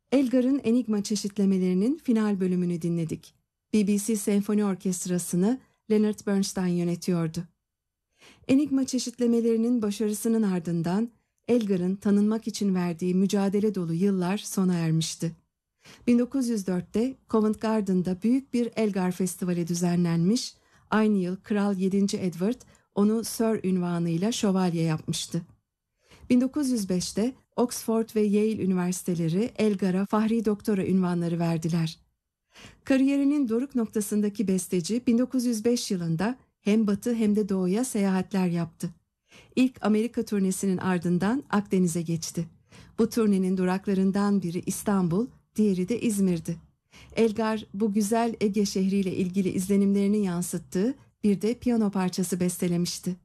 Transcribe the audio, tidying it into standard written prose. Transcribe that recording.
Elgar'ın Enigma çeşitlemelerinin final bölümünü dinledik. BBC Senfoni Orkestrası'nı Leonard Bernstein yönetiyordu. Enigma çeşitlemelerinin başarısının ardından Elgar'ın tanınmak için verdiği mücadele dolu yıllar sona ermişti. 1904'te Covent Garden'da büyük bir Elgar Festivali düzenlenmiş, aynı yıl Kral 7. Edward onu Sir ünvanıyla şövalye yapmıştı. 1905'te Oxford ve Yale üniversiteleri Elgar'a Fahri Doktora ünvanları verdiler. Kariyerinin doruk noktasındaki besteci 1905 yılında hem batı hem de doğuya seyahatler yaptı. İlk Amerika turnesinin ardından Akdeniz'e geçti. Bu turnenin duraklarından biri İstanbul, diğeri de İzmir'di. Elgar bu güzel Ege şehriyle ilgili izlenimlerini yansıttığı bir de piyano parçası bestelemişti.